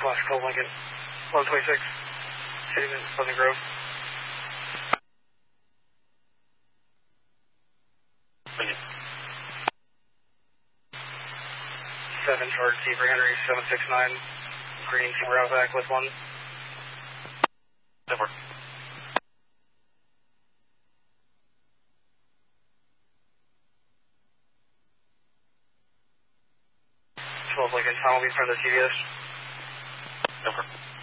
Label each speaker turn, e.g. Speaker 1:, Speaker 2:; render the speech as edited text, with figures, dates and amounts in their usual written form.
Speaker 1: Classical Lincoln, 126, Citizen, Pleasant Grove.
Speaker 2: Lincoln.
Speaker 1: 7 Charge Zebra Henry, 769, Green Zebra Outback with 1.
Speaker 2: Over.
Speaker 1: 12 Lincoln, Tom will be in front of the TVS.
Speaker 2: Over.